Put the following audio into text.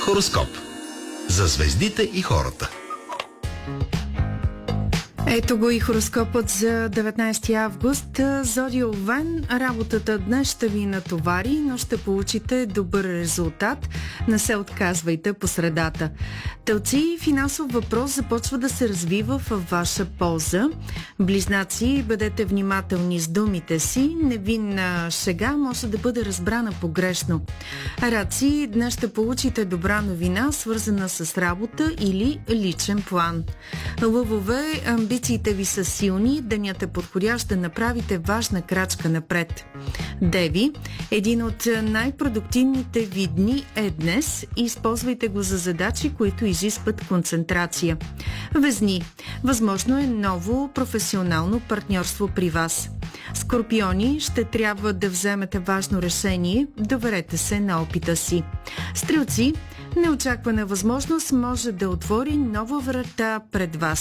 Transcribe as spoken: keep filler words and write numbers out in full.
Хороскоп. За звездите и хората. Ето го и хороскопът за деветнайсети август. Зодия Овен, работата днес ще ви натовари, но ще получите добър резултат. Не се отказвайте по средата. Телци, финансов въпрос започва да се развива в ваша полза. Близнаци, бъдете внимателни с думите си. Невинна шега може да бъде разбрана погрешно. Раци, днес ще получите добра новина, свързана с работа или личен план. Лъвове, амбициите ви са силни, денят е подходящ да направите важна крачка напред. Деви, един от най-продуктивните ви дни е днес. Използвайте го за задачи, които изискват концентрация. Везни, възможно е ново професионално партньорство при вас. Скорпиони, ще трябва да вземете важно решение, доверете се на опита си. Стрелци, неочаквана възможност може да отвори нова врата пред вас.